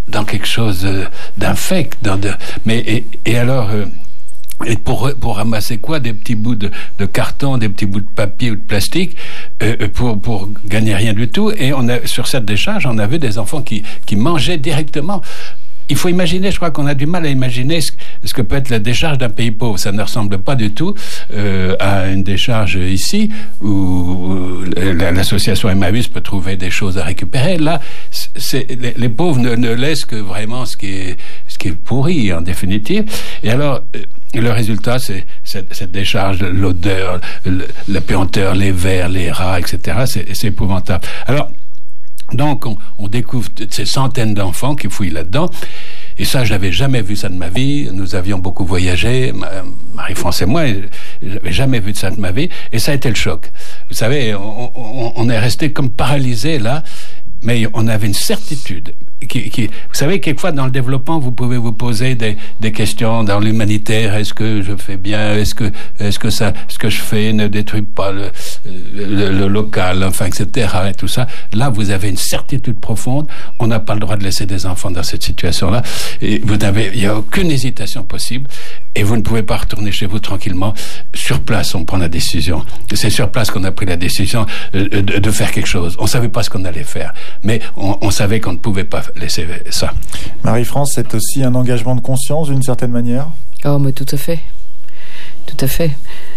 dans quelque chose d'infect. Et alors... Et pour ramasser quoi? Des petits bouts de carton, des petits bouts de papier ou de plastique, pour gagner rien du tout. Et sur cette décharge, on avait des enfants qui mangeaient directement. Il faut imaginer, je crois qu'on a du mal à imaginer ce que peut être la décharge d'un pays pauvre. Ça ne ressemble pas du tout à une décharge ici, où l'association Emmaüs peut trouver des choses à récupérer. Là, les pauvres ne laissent que vraiment ce qui est pourri, en définitive. Et alors... le résultat, c'est cette décharge, l'odeur, la puanteur, les vers, les rats, etc. C'est épouvantable. Alors, donc, on découvre ces centaines d'enfants qui fouillent là-dedans. Et ça, je n'avais jamais vu ça de ma vie. Nous avions beaucoup voyagé, Marie-France et moi, je n'avais jamais vu de ça de ma vie. Et ça a été le choc. Vous savez, on est resté comme paralysé là, mais on avait une certitude. Vous savez, quelquefois dans le développement, vous pouvez vous poser des questions dans l'humanitaire. Est-ce que je fais bien? Est-ce que ce que je fais ne détruit pas le local, enfin, etc. et tout ça. Là, vous avez une certitude profonde. On n'a pas le droit de laisser des enfants dans cette situation-là. Et il n'y a aucune hésitation possible. Et vous ne pouvez pas retourner chez vous tranquillement. Sur place, on prend la décision. C'est sur place qu'on a pris la décision de faire quelque chose. On ne savait pas ce qu'on allait faire, mais on savait qu'on ne pouvait pas laisser ça. Marie-France, c'est aussi un engagement de conscience d'une certaine manière? Oh, mais tout à fait. Tout à fait.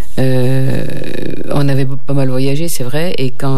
On avait pas mal voyagé, c'est vrai, et quand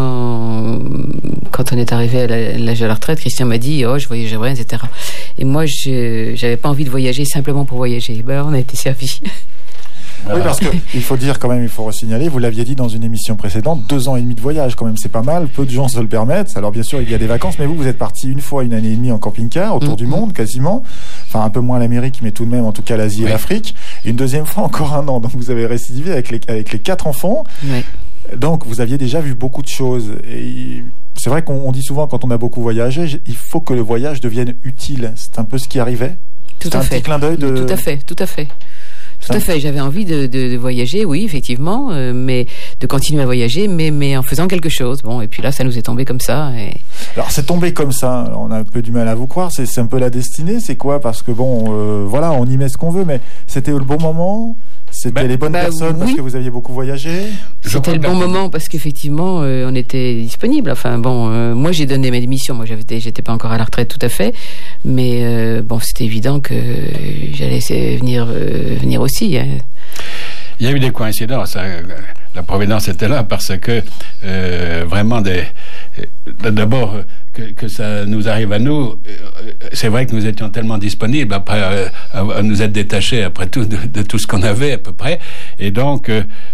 on est arrivé à l'âge de la retraite, Christian m'a dit je voyagerai, etc. Et moi, j'avais pas envie de voyager simplement pour voyager. On a été servis. Oui, parce qu'il faut dire quand même, il faut re-signaler, vous l'aviez dit dans une émission précédente, 2 ans et demi de voyage quand même, c'est pas mal, peu de gens se le permettent. Alors bien sûr, il y a des vacances, mais vous êtes parti une fois, 1 année et demie en camping-car, autour du monde quasiment, enfin un peu moins l'Amérique, mais tout de même en tout cas l'Asie et l'Afrique, et une deuxième fois encore 1 an, donc vous avez récidivé avec les 4 enfants. Oui. Donc vous aviez déjà vu beaucoup de choses, et c'est vrai qu'on dit souvent quand on a beaucoup voyagé, il faut que le voyage devienne utile, c'est un peu ce qui arrivait. Tout à fait. Un petit clin d'œil de... Tout à fait. Tout à fait, j'avais envie de voyager, oui, effectivement, mais de continuer à voyager, mais en faisant quelque chose. Bon, et puis là, ça nous est tombé comme ça. Alors, c'est tombé comme ça, on a un peu du mal à vous croire, c'est un peu la destinée, c'est quoi? Parce que voilà, on y met ce qu'on veut, mais c'était le bon moment? C'était les bonnes personnes parce que vous aviez beaucoup voyagé? C'était le bon moment parce qu'effectivement, on était disponible. Enfin moi j'ai donné ma démission. Moi j'étais pas encore à la retraite tout à fait, mais c'était évident que j'allais venir aussi. Hein. Il y a eu des coïncidences. La providence était là parce que vraiment d'abord que ça nous arrive à nous. C'est vrai que nous étions tellement disponibles après à nous être détachés après tout de tout ce qu'on avait à peu près. Et donc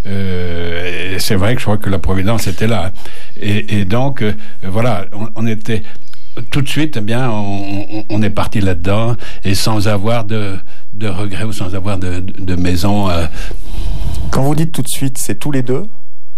c'est vrai que je crois que la providence était là. Et donc voilà, on était tout de suite, on est parti là-dedans et sans avoir de regrets ou sans avoir de maison. Quand vous dites tout de suite, c'est tous les deux?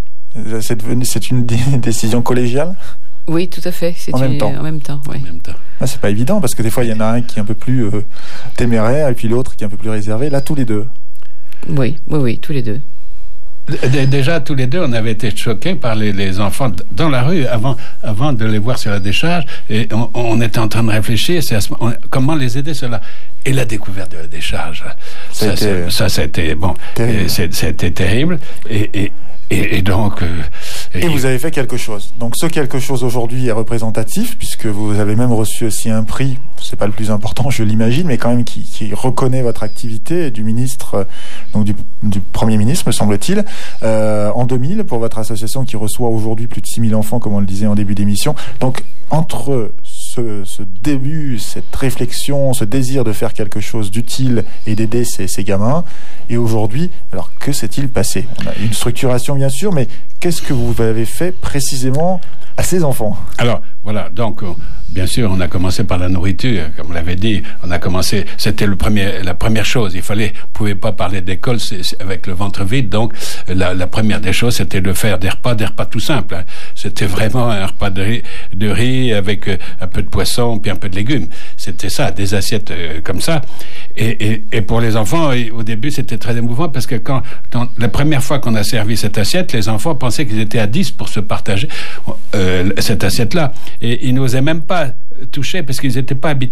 C'est une décision collégiale? Oui, tout à fait. En même temps. Oui. Ah, c'est pas évident parce que des fois il y en a un qui est un peu plus téméraire et puis l'autre qui est un peu plus réservé. Là, tous les deux. Oui, tous les deux. Déjà, tous les deux, on avait été choqués par les enfants dans la rue avant de les voir sur la décharge. Et on était en train de réfléchir comment les aider, cela. Et la découverte de la décharge, ça a été bon. C'était terrible. Et donc... Et vous avez fait quelque chose. Donc ce quelque chose aujourd'hui est représentatif, puisque vous avez même reçu aussi un prix, c'est pas le plus important, je l'imagine, mais quand même qui reconnaît votre activité du ministre, donc du Premier ministre, me semble-t-il, en 2000, pour votre association qui reçoit aujourd'hui plus de 6000 enfants, comme on le disait en début d'émission. Donc entre ce début, cette réflexion, ce désir de faire quelque chose d'utile et d'aider ces gamins, et aujourd'hui, alors que s'est-il passé? On a une structuration bien sûr, mais qu'est-ce que vous avez fait précisément à ces enfants? Alors, voilà, donc, bien sûr, on a commencé par la nourriture, comme vous l'avez dit, c'était la première chose, on pouvait pas parler d'école avec le ventre vide, donc la première des choses, c'était de faire des repas tout simples, hein. C'était vraiment un repas de riz avec un peu de poisson, puis un peu de légumes, c'était ça, des assiettes comme ça, et pour les enfants, au début, c'était très émouvant, parce que la première fois qu'on a servi cette assiette, les enfants pensaient qu'ils étaient à 10 pour se partager cette assiette-là. Et ils n'osaient même pas toucher parce qu'ils n'étaient pas habitués